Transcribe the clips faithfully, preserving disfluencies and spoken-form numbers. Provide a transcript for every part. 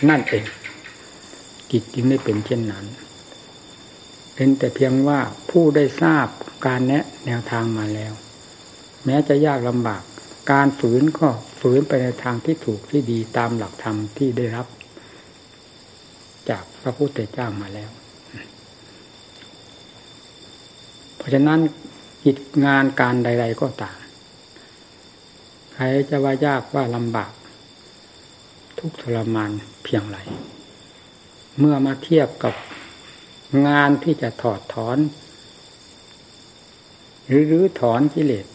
นั่นเองจิตจึงได้เป็นเช่นนั้นเป็นแต่เพียงว่าผู้ได้ทราบการแนะแนวทางมาแล้วแม้จะยากลำบากการฝืนก็ฝืนไปในทางที่ถูกที่ดีตามหลักธรรมที่ได้รับจากพระพุทธเจ้ามาแล้วเพราะฉะนั้นกิจงานการใดๆก็ตามใครจะว่ายากว่าลำบากทุกข์ทรมานเพียงไรเมื่อมาเทียบกับงานที่จะถอดถอนหรือรื้อถอนกิเลส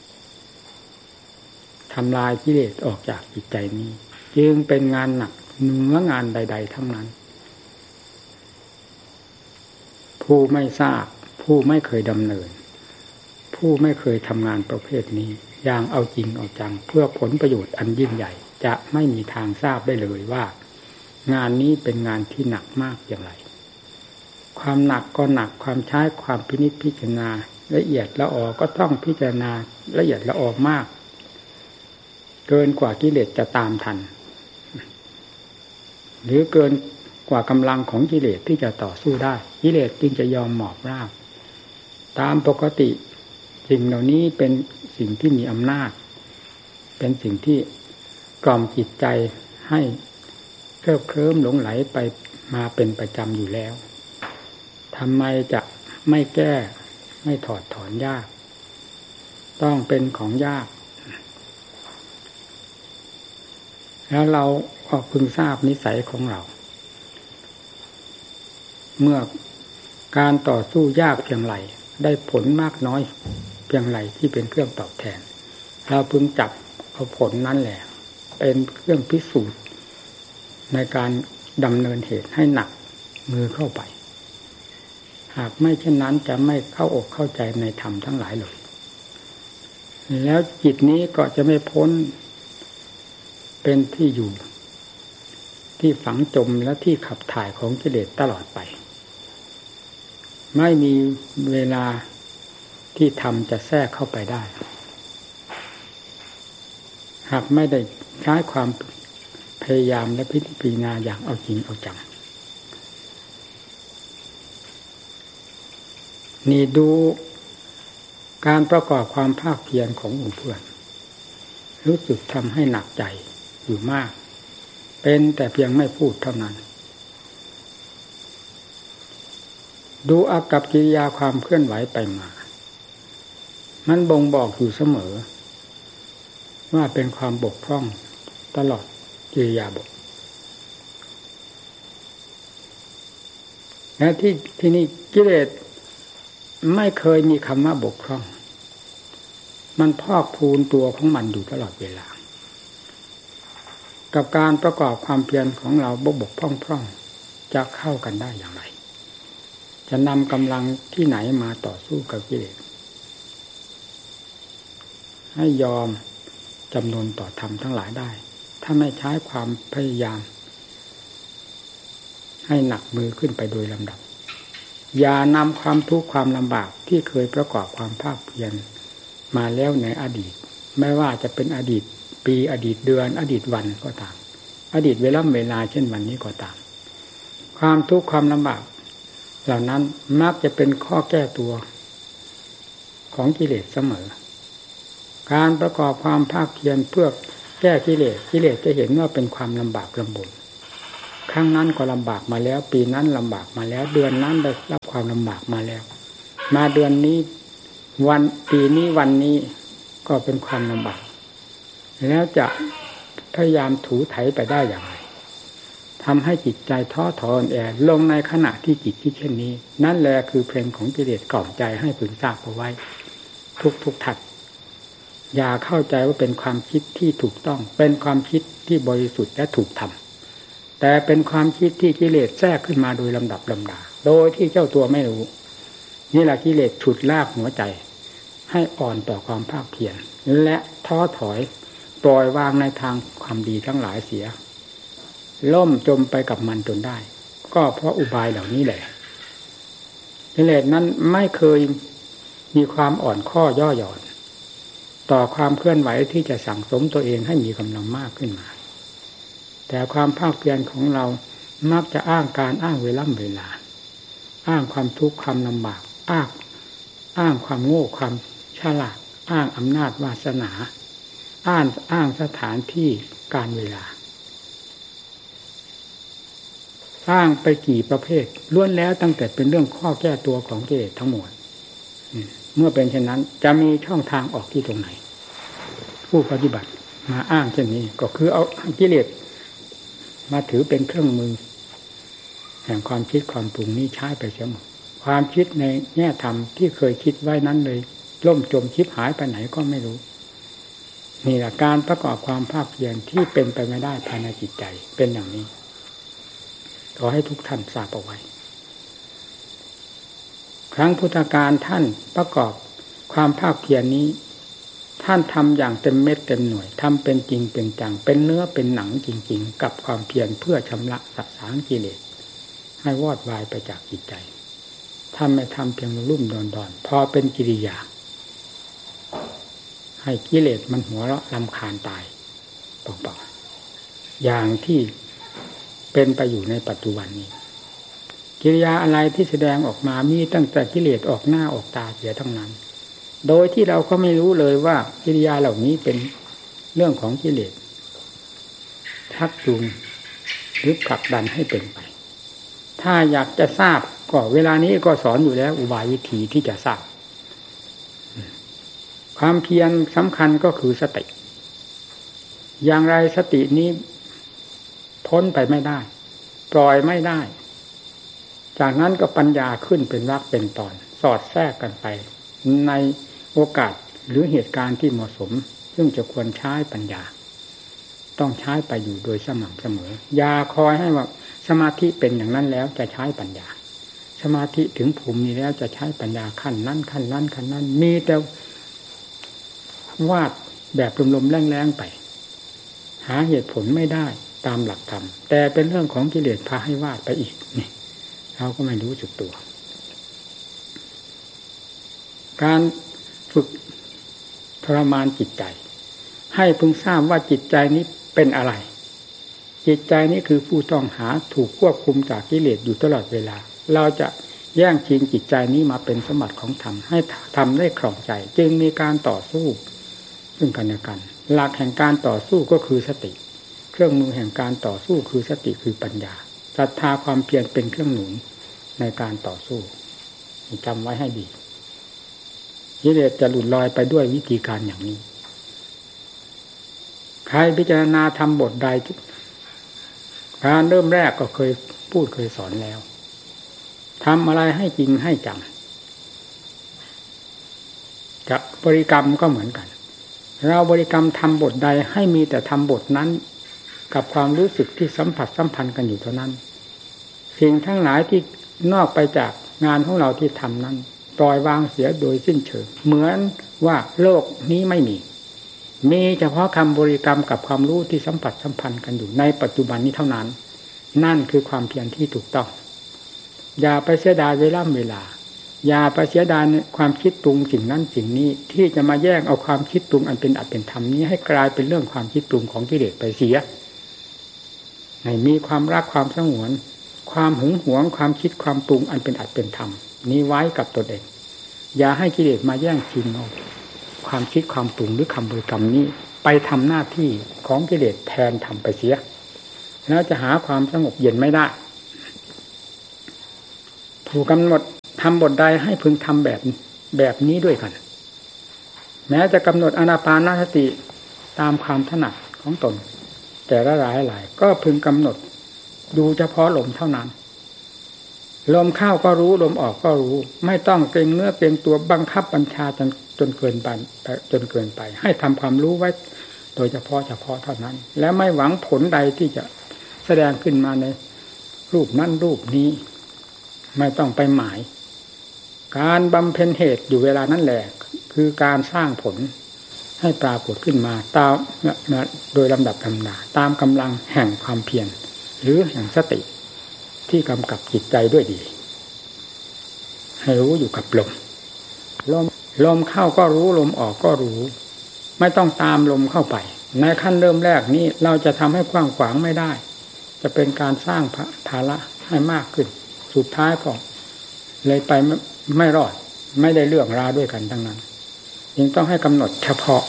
ทำลายกิเลสออกจากจิตใจนี้จึงเป็นงานหนักเหนืองานใดๆทั้งนั้นผู้ไม่ทราบผู้ไม่เคยดำเนินผู้ไม่เคยทำงานประเภทนี้อย่างเอาจริงเอาจังเพื่อผลประโยชน์อันยิ่งใหญ่จะไม่มีทางทราบได้เลยว่างานนี้เป็นงานที่หนักมากอย่างไรความหนักก็หนักความใช้ความพินิจพิจารณาละเอียดละออก็ต้องพิจารณาละเอียดละออมากเกินกว่ากิเลสจะตามทันหรือเกินกว่ากำลังของกิเลสที่จะต่อสู้ได้กิเลสจึงจะยอมหมอบราบตามปกติสิ่งเหล่านี้เป็นสิ่งที่มีอำนาจเป็นสิ่งที่กล่อมจิตใจให้เคลิ้มเคลิ้มหลงไหลไปมาเป็นประจำอยู่แล้วทำไมจะไม่แก้ไม่ถอดถอนยากต้องเป็นของยากแล้วเราก็พึงทราบนิสัยของเราเมื่อการต่อสู้ยากเพียงไรได้ผลมากน้อยเพียงไรที่เป็นเครื่องตอบแทนเราพึงจับเอาผลนั้นแหละเป็นเครื่องพิสูจน์ในการดำเนินเหตุให้หนักมือเข้าไปหากไม่เช่นนั้นจะไม่เข้าอกเข้าใจในธรรมทั้งหลายเลยแล้วจิตนี้ก็จะไม่พ้นเป็นที่อยู่ที่ฝังจมและที่ขับถ่ายของกิเลสตลอดไปไม่มีเวลาที่ธรรมจะแทรกเข้าไปได้หากไม่ได้ใช้ความพยายามและพิจารณาอย่างเอาจริงเอาจังนี่ดูการประกอบความภาคเพียรของหมู่เพื่อนรู้สึกทำให้หนักใจอยู่มากเป็นแต่เพียงไม่พูดเท่านั้นดูอากับกิริยาความเคลื่อนไหวไปมามันบ่งบอกอยู่เสมอว่าเป็นความบกพร่องตลอดกิริยาบทและที่ที่นี่กิเลสไม่เคยมีคำว่าบกพร่องมันพอกพูนตัวของมันอยู่ตลอดเวลากับการประกอบความเพียรของเราบกบกพร่องพร่องจะเข้ากันได้อย่างไรจะนำกำลังที่ไหนมาต่อสู้กับกิเลสให้ยอมจำนนต่อธรรมทั้งหลายได้ถ้าไม่ใช้ความพยายามให้หนักมือขึ้นไปโดยลำดับอย่านำความทุกข์ความลำบากที่เคยประกอบความภาคเพียรมาแล้วในอดีตไม่ว่าจะเป็นอดีตปีอดีตเดือนอดีตวันก็ตามอดีตเวลาเวลาเช่นวันนี้ก็ตามความทุกข์ความลำบากเหล่านั้นมักจะเป็นข้อแก้ตัวของกิเลสเสมอการประกอบความภาคเพียรเพื่อแก้กิเลสกิเลสจะเห็นว่าเป็นความลำบากลำบนครั้งนั้นก็ลำบากมาแล้วปีนั้นลำบากมาแล้วเดือนนั้นได้รับความลำบากมาแล้วมาเดือนนี้วันปีนี้วันนี้ก็เป็นความลำบากแล้วจะพยายามถูไถไปได้อย่างไรทำให้จิตใจท้อถอยอ่อนแอลงในขณะที่จิตที่เช่นนี้นั่นแหละคือเพลงของกิเลสกล่อมใจให้พึงทราบเอาไว้ทุกทุกทัดอย่าเข้าใจว่าเป็นความคิดที่ถูกต้องเป็นความคิดที่บริสุทธิ์และถูกทำแต่เป็นความคิดที่กิเลสแทรกขึ้นมาโดยลำดับลำดาโดยที่เจ้าตัวไม่รู้นี่แหละกิเลสฉุดลากหัวใจให้อ่อนต่อความภาคเพียรและท้อถอยปล่อยวางในทางความดีทั้งหลายเสียล่มจมไปกับมันจนได้ก็เพราะอุบายเหล่านี้แหละกิเลสนั้นไม่เคยมีความอ่อนข้อย่อหย่อนต่อความเคลื่อนไหวที่จะสั่งสมตัวเองให้มีกำลังมากขึ้นมาแต่ความภาคเพียรของเรามักจะอ้างการอ้างเวลาเวลาอ้างความทุกข์ความลำบากอ้างอ้างความโง่ความฉลาดอ้างอำนาจวาสนาอ้างอ้างสถานที่การเวลาอ้างไปกี่ประเภทล้วนแล้วตั้งแต่เป็นเรื่องข้อแก้ตัวของกิเลสทั้งหมดเมื่อเป็นเช่นนั้นจะมีช่องทางออกที่ตรงไหนผู้ปฏิบัติมาอ้างเช่นนี้ก็คือเอากิเลสมาถือเป็นเครื่องมือแห่งความคิดความปรุงนี้ใช้ไปเสียหมดความคิดในแง่ธรรมที่เคยคิดไว้นั้นเลยล่มจมชิบหายไปไหนก็ไม่รู้นี่แหละการประกอบความภาคเพียรที่เป็นไปไม่ได้ภายในจิตใจเป็นอย่างนี้ขอให้ทุกท่านทราบเอาไว้ครั้งพุทธกาลท่านประกอบความภาคเพียรนี้ท่านทำอย่างเต็มเม็ดเต็มหน่วยทำเป็นจริงเป็นจังเป็นเนื้อเป็นหนังจริงๆกับความเพียรเพื่อชำระสะสางกิเลสให้วอดวายไปจากจิตใจท่านไม่ทำเพียงลุ่มดอนดอนพอเป็นกิริยาให้กิเลสมันหัวเราะรำคาญตายเปล่าๆอย่างที่เป็นไปอยู่ในปัจจุบันนี้กิริยาอะไรที่แสดงออกมามีตั้งแต่กิเลสออกหน้าออกตาเสียทั้งนั้นโดยที่เราก็ไม่รู้เลยว่ากิริยาเหล่านี้เป็นเรื่องของกิเลสชักจูงหรือผลักดันให้เป็นไปถ้าอยากจะทราบก็เวลานี้ก็สอนอยู่แล้วอุบายวิธีที่จะทราบความเพียรสำคัญก็คือสติอย่างไรสตินี้พ้นไปไม่ได้ปล่อยไม่ได้จากนั้นก็ปัญญาขึ้นเป็นวรรคเป็นตอนสอดแทรกกันไปในโอกาสหรือเหตุการณ์ที่เหมาะสมซึ่งจะควรใช้ปัญญาต้องใช้ไปอยู่โดยสม่ำเสมออย่าคอยให้ว่าสมาธิเป็นอย่างนั้นแล้วจะใช้ปัญญาสมาธิถึงภูมินี้แล้วจะใช้ปัญญาขั้นนั้นขั้นนั้นขั้นนั้นมีแต่วาดแบบลมๆแรงๆไปหาเหตุผลไม่ได้ตามหลักธรรมแต่เป็นเรื่องของกิเลสพาให้วาดไปอีกนี่เราก็ไม่รู้จุดตัวการฝึกทรมานจิตใจให้พึงทราบว่าจิตใจนี้เป็นอะไรจิตใจนี้คือผู้ต้องหาถูกควบคุมจากกิเลสอยู่ตลอดเวลาเราจะแย่งชิงจิตใจนี้มาเป็นสมบัติของธรรมให้ทำได้คล่องใจจึงมีการต่อสู้ซึ่งกันและกันหลักแห่งการต่อสู้ก็คือสติเครื่องมือแห่งการต่อสู้คือสติคือปัญญาศรัทธาความเพียรเป็นเครื่องหนุนในการต่อสู้จำไว้ให้ดีกิเลสจะหลุดลอยไปด้วยวิธีการอย่างนี้ใครพิจารณาทำบทใดการเริ่มแรกก็เคยพูดเคยสอนแล้วทำอะไรให้จริงให้จังจะบริกรรมก็เหมือนกันเราบริกรรมทำบทใดให้มีแต่ทำบทนั้นกับความรู้สึกที่สัมผัสสัมพันธ์กันอยู่เท่านั้นสิ่งทั้งหลายที่นอกไปจากงานของเราที่ทำนั้นปล่อยวางเสียโดยสิ้นเชิงเหมือนว่าโลกนี้ไม่มีมีเฉพาะคำบริกรรมกับความรู้ที่สัมผัสสัมพันธ์กันอยู่ในปัจจุบันนี้เท่านั้นนั่นคือความเพียรที่ถูกต้องอย่าไปเสียดายเวลาเวลาอย่าไปเสียดายความคิดปรุงสิ่งนั้นสิ่งนี้ที่จะมาแย่งเอาความคิดปรุงอันเป็นอัตเป็นธรรมนี้ให้กลายเป็นเรื่องความคิดปรุงของกิเลสไปเสียให้มีความรักความสงวนความหึงหวงความคิดความปรุงอันเป็นอัตเป็นธรรมนี้ไว้กับตนเองอย่าให้กิเลสมาแย่งชิงเอาความคิดความปรุงหรือคำบริกรรมนี้ไปทำหน้าที่ของกิเลสแทนทำไปเสียแล้วจะหาความสงบเย็นไม่ได้ถูกกำหนดทำบทใดให้พึงทำแบบแบบนี้ด้วยกันแม้จะกำหนดอานาปานสติตามความถนัดของตนแต่ละรายหลายก็พึงกำหนดดูเฉพาะลมเท่านั้นลมเข้าก็รู้ลมออกก็รู้ไม่ต้องเกรงเนื้อเกรงตัวบังคับบัญชาจนจนเกินไปจนเกินไปให้ทำความรู้ไว้โดยเฉพาะเฉพาะเท่านั้นและไม่หวังผลใดที่จะแสดงขึ้นมาในรูปนั้นรูปนี้ไม่ต้องไปหมายการบำเพ็ญเหตุอยู่เวลานั้นแหละคือการสร้างผลให้ปรากฏขึ้นมาตามโดยลำดับลำดาตามกำลังแห่งความเพียรหรือแห่งสติที่กำกับจิตใจด้วยดีให้รู้อยู่กับลมลมลมเข้าก็รู้ลมออกก็รู้ไม่ต้องตามลมเข้าไปในขั้นเริ่มแรกนี้เราจะทำให้กว้างขวางไม่ได้จะเป็นการสร้างภาระให้มากขึ้นสุดท้ายก็เลยไปไม่ไม่รอดไม่ได้เรื่องราวด้วยกันทั้งนั้นยังต้องให้กำหนดเฉพาะ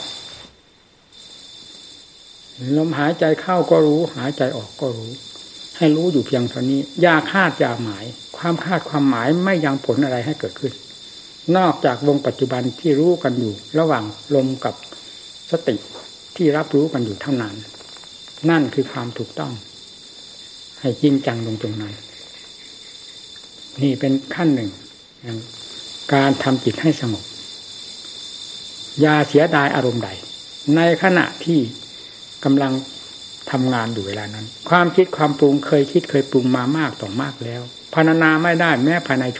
ลมหายใจเข้าก็รู้หายใจออกก็รู้ให้รู้อยู่เพียงเท่านี้อย่าคาดอย่าหมายความคาดความหมายไม่ยังผลอะไรให้เกิดขึ้นนอกจากวงปัจจุบันที่รู้กันอยู่ระหว่างลมกับสติที่รับรู้กันอยู่เท่านั้นนั่นคือความถูกต้องให้จริงจังลงตรงนั้นนี่เป็นขั้นหนึ่งการทำจิตให้สงบอย่าเสียดายอารมณ์ใดในขณะที่กำลังทำงานอยู่เวลานั้นความคิดความปรุงเคยคิดเคยปรุงมามากต่อมากแล้วพรรณนาไม่ได้แม้ภายใน